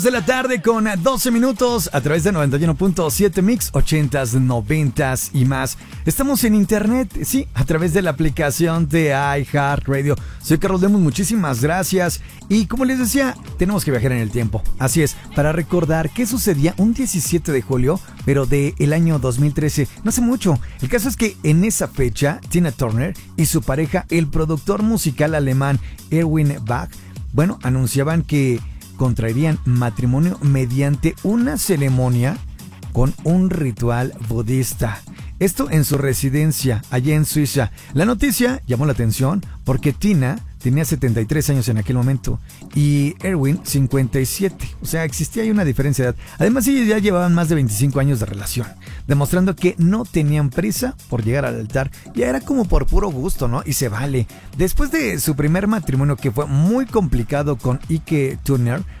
De la tarde con 12 minutos a través de 91.7 Mix, 80s, 90s y más. Estamos en internet, sí, a través de la aplicación de iHeartRadio. Soy Carlos Lemus, muchísimas gracias. Y como les decía, tenemos que viajar en el tiempo. Así es, para recordar qué sucedía un 17 de julio, pero del año 2013, no hace mucho. El caso es que en esa fecha, Tina Turner y su pareja, el productor musical alemán Erwin Bach, anunciaban que contraerían matrimonio mediante una ceremonia con un ritual budista. Esto en su residencia, allá en Suiza. La noticia llamó la atención porque Tina tenía 73 años en aquel momento y Erwin 57. O sea, existía ahí una diferencia de edad. Además, ellos ya llevaban más de 25 años de relación, demostrando que no tenían prisa por llegar al altar. Ya era como por puro gusto, ¿no? Y se vale. Después de su primer matrimonio, que fue muy complicado con Ike Turner,